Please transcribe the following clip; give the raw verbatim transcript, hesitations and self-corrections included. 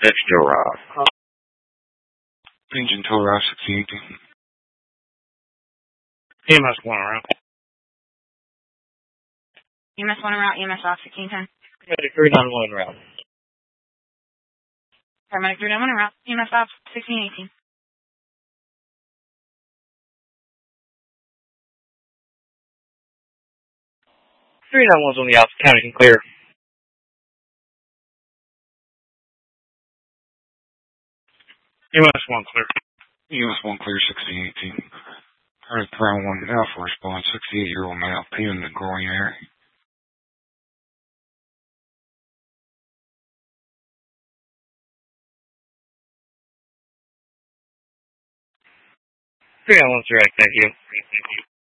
That's still right. Engine tow route sixty eighteen. E M S one around. E M S one route, E M S off sixteen ten. Paramedic three nine one route. Paramedic three nine one route, E M S off sixteen eighteen. three nine one's on the outside, county can clear. E M S one clear. E M S one clear sixteen eighteen. Heard round one Alpha response, sixty-eight year old male, pain in the groin area. three nine one's direct, thank you.